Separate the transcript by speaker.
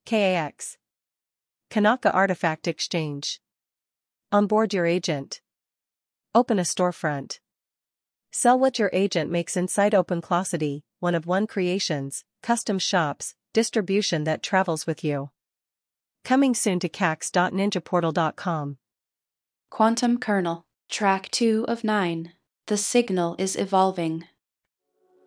Speaker 1: KAX. Kanaka Artifact Exchange. Onboard your agent. Open a storefront. Sell what your agent makes inside OpenClocity, one-of-one creations, custom shops, distribution that travels with you. Coming soon to cax.ninjaportal.com.
Speaker 2: Quantum Kernel, Track 2 of 9. The signal is evolving.